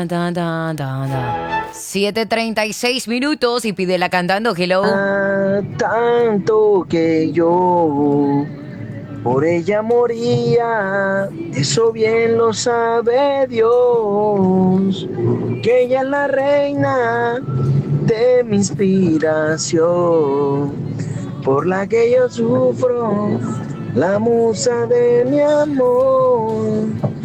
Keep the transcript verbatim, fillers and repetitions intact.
Da, da, da, da. siete treinta y seis minutos y pídela cantando Hello. Ah, tanto que yo por ella moría, eso bien lo sabe Dios, que ella es la reina de mi inspiración, por la que yo sufro, la musa de mi amor.